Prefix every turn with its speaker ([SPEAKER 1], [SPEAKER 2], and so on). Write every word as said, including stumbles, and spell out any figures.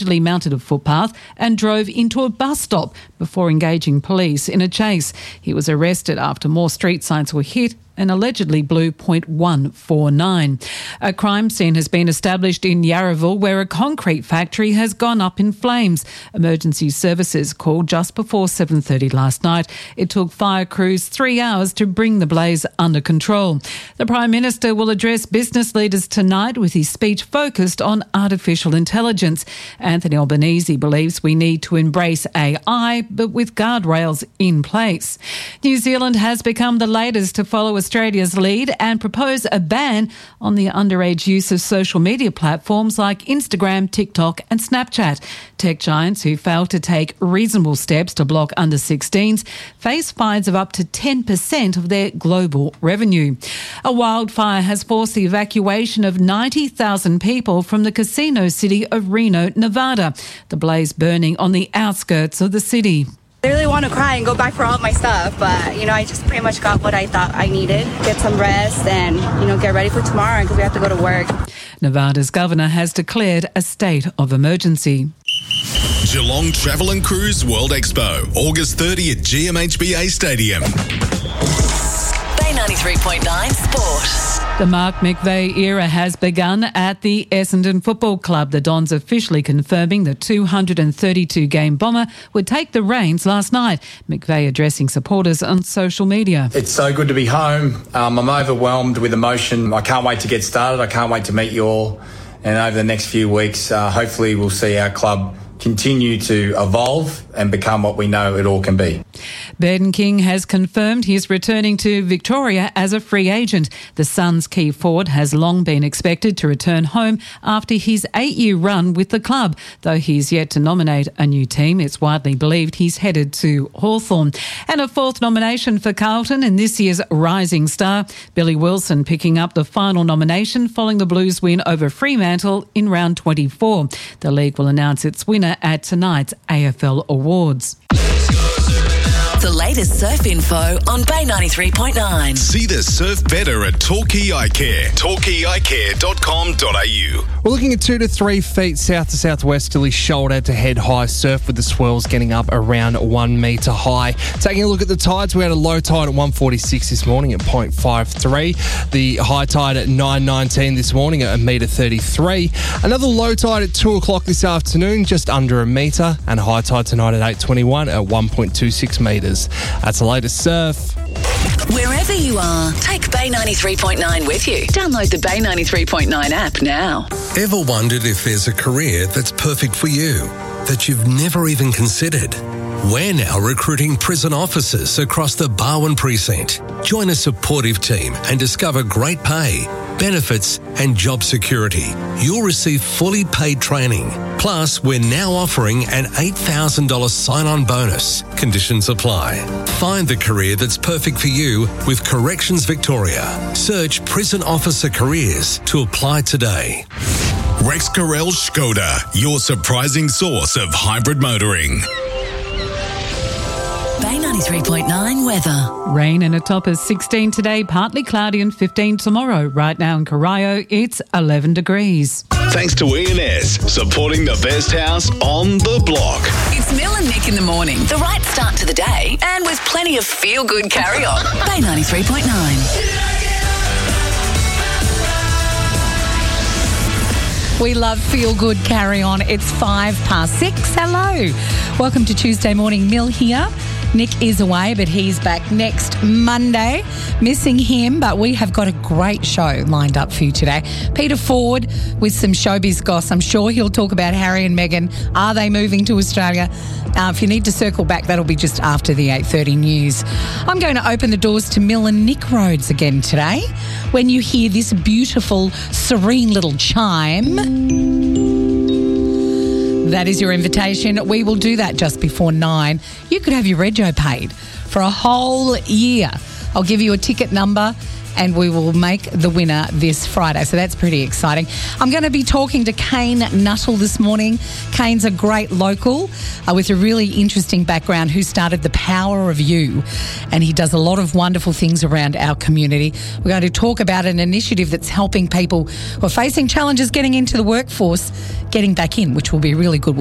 [SPEAKER 1] mounted a footpath and drove into a bus stop before engaging police in a chase. He was arrested after more street signs were hit and allegedly blew point one four nine. A crime scene has been established in Yarraville where a concrete factory has gone up in flames. Emergency services called just before seven thirty last night. It took fire crews three hours to bring the blaze under control. The Prime Minister will address business leaders tonight with his speech focused on artificial intelligence. Anthony Albanese believes we need to embrace A I, but with guardrails in place. New Zealand has become the latest to follow Australia's lead and propose a ban on the underage use of social media platforms like Instagram, TikTok and Snapchat. Tech giants who fail to take reasonable steps to block under sixteens face fines of up to ten percent of their global revenue. A wildfire has forced the evacuation of ninety thousand people from the casino city of Reno, Nevada. The blaze burning on the outskirts of the city.
[SPEAKER 2] I really want to cry and go back for all of my stuff, but, you know, I just pretty much got what I thought I needed. Get some rest and, you know, get ready for tomorrow because we have to go to work.
[SPEAKER 1] Nevada's governor has declared a state of emergency.
[SPEAKER 3] Geelong Travel and Cruise World Expo, August thirtieth at G M H B A Stadium.
[SPEAKER 4] Bay ninety-three point nine Sport.
[SPEAKER 1] The Mark McVeigh era has begun at the Essendon Football Club. The Dons officially confirming the two hundred thirty-two game bomber would take the reins last night. McVeigh addressing supporters on social media.
[SPEAKER 5] It's so good to be home. Um, I'm overwhelmed with emotion. I can't wait to get started. I can't wait to meet you all. And over the next few weeks, uh, hopefully we'll see our club continue to evolve and become what we know it all can be.
[SPEAKER 1] Ben King has confirmed he's returning to Victoria as a free agent. The Suns' key forward has long been expected to return home after his eight-year run with the club. Though he's yet to nominate a new team, it's widely believed he's headed to Hawthorn. And a fourth nomination for Carlton in this year's Rising Star. Billy Wilson picking up the final nomination following the Blues win over Fremantle in round twenty-four. The league will announce its winner at tonight's A F L Awards.
[SPEAKER 4] The latest surf info on Bay ninety-three point nine.
[SPEAKER 3] See the surf better at Torquay Eye Care. torquay eye care dot com dot a u.
[SPEAKER 6] We're looking at two to three feet south to southwesterly shoulder to head high surf with the swells getting up around one metre high. Taking a look at the tides, we had a low tide at one forty-six this morning at point five three. The high tide at nine nineteen this morning at a metre thirty-three. Another low tide at two o'clock this afternoon, just under a metre. And a high tide tonight at eight twenty-one at one point two six metres. That's the latest surf.
[SPEAKER 4] Wherever you are, take Bay ninety-three point nine with you. Download the Bay ninety-three point nine app now.
[SPEAKER 7] Ever wondered if there's a career that's perfect for you, that you've never even considered? We're now recruiting prison officers across the Barwon precinct. Join a supportive team and discover great pay, benefits and job security. You'll receive fully paid training. Plus, we're now offering an eight thousand dollars sign-on bonus. Conditions apply. Find the career that's perfect for you with Corrections Victoria. Search Prison Officer Careers to apply today.
[SPEAKER 3] Rex Carrell Skoda, your surprising source of hybrid motoring.
[SPEAKER 4] Bay ninety-three point nine weather.
[SPEAKER 1] Rain and a top of sixteen today, partly cloudy and fifteen tomorrow. Right now in Corio, it's eleven degrees.
[SPEAKER 3] Thanks to E and S, supporting the best house on the block.
[SPEAKER 4] It's Mill and Nick in the morning. The right start to the day and with plenty of feel-good carry-on. Bay ninety-three point nine.
[SPEAKER 8] We love Feel Good Carry On. It's five past six. Hello. Welcome to Tuesday morning. Mill here. Nick is away, but he's back next Monday. Missing him, but we have got a great show lined up for you today. Peter Ford with some showbiz goss. I'm sure he'll talk about Harry and Meghan. Are they moving to Australia? Uh, if you need to circle back, that'll be just after the eight thirty news. I'm going to open the doors to Mill and Nick Roads again today. When you hear this beautiful, serene little chime, that is your invitation. We will do that just before nine. You could have your rego paid for a whole year. I'll give you a ticket number and we will make the winner this Friday. So that's pretty exciting. I'm going to be talking to Kane Nuttall this morning. Kane's a great local uh, with a really interesting background who started The Power of You, and he does a lot of wonderful things around our community. We're going to talk about an initiative that's helping people who are facing challenges getting into the workforce, getting back in, which will be really good.